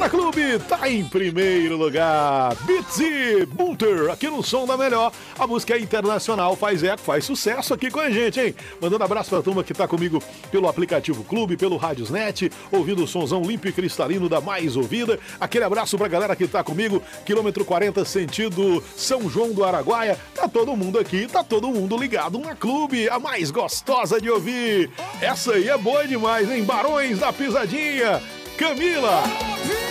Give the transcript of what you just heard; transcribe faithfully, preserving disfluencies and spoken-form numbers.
na Clube tá em primeiro lugar. Beatsy Bunter, aqui no Som da Melhor. A música é internacional, faz eco, faz sucesso aqui com a gente, hein? Mandando abraço pra turma que tá comigo pelo aplicativo Clube, pelo Radiosnet, ouvindo o sonzão limpo e cristalino da mais ouvida. Aquele abraço pra galera que tá comigo, quilômetro quarenta, sentido São João do Araguaia. Tá todo mundo aqui, tá todo mundo ligado na Clube, a mais gostosa de ouvir. Essa aí é boa demais, hein? Barões da Pisadinha, Camila.